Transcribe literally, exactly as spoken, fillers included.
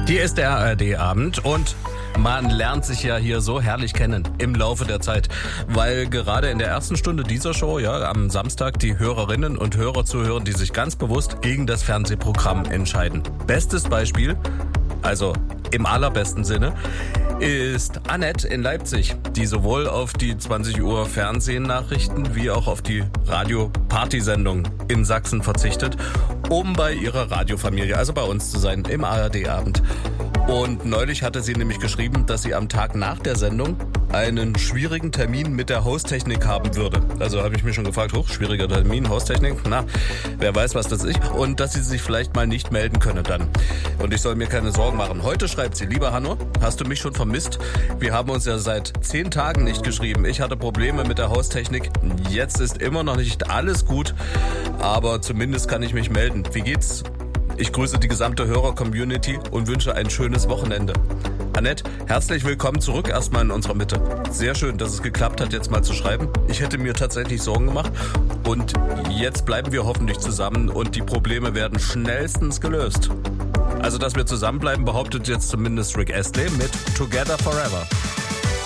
Hier ist der A R D-Abend und man lernt sich ja hier so herrlich kennen im Laufe der Zeit, weil gerade in der ersten Stunde dieser Show, ja, am Samstag, die Hörerinnen und Hörer zuhören, die sich ganz bewusst gegen das Fernsehprogramm entscheiden. Bestes Beispiel, also im allerbesten Sinne, ist Annette in Leipzig, die sowohl auf die zwanzig Uhr Fernsehnachrichten wie auch auf die Radio-Partysendung in Sachsen verzichtet, um bei ihrer Radiofamilie, also bei uns zu sein, im A R D-Abend. Und neulich hatte sie nämlich geschrieben, dass sie am Tag nach der Sendung einen schwierigen Termin mit der Haustechnik haben würde. Also habe ich mich schon gefragt, hoch, schwieriger Termin, Haustechnik, na, wer weiß, was das ist. Und dass sie sich vielleicht mal nicht melden könne dann. Und ich soll mir keine Sorgen machen. Heute schreibt sie, lieber Hanno, hast du mich schon vermisst? Wir haben uns ja seit zehn Tagen nicht geschrieben. Ich hatte Probleme mit der Haustechnik. Jetzt ist immer noch nicht alles gut, aber zumindest kann ich mich melden. Wie geht's? Ich grüße die gesamte Hörer-Community und wünsche ein schönes Wochenende. Annette, herzlich willkommen zurück erstmal in unserer Mitte. Sehr schön, dass es geklappt hat, jetzt mal zu schreiben. Ich hätte mir tatsächlich Sorgen gemacht und jetzt bleiben wir hoffentlich zusammen und die Probleme werden schnellstens gelöst. Also, dass wir zusammenbleiben, behauptet jetzt zumindest Rick Astley mit Together Forever.